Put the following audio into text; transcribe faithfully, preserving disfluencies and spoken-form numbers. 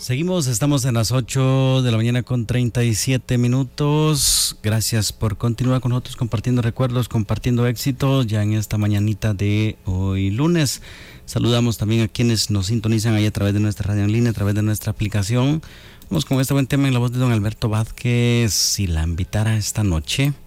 Seguimos, estamos en las ocho de la mañana con treinta y siete minutos. Gracias por continuar con nosotros compartiendo recuerdos, compartiendo éxitos ya en esta mañanita de hoy lunes. Saludamos también a quienes nos sintonizan ahí a través de nuestra radio en línea, a través de nuestra aplicación. Vamos con este buen tema en la voz de don Alberto Vázquez. Si la invitara esta noche.